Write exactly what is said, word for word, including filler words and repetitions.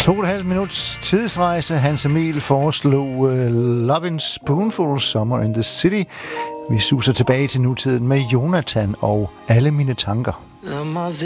To og et halvt minuts tidsrejse. Hans Emil foreslog uh, Lovin' Spoonful, Summer in the City. Vi suser tilbage til nutiden med Jonathan og Alle mine tanker.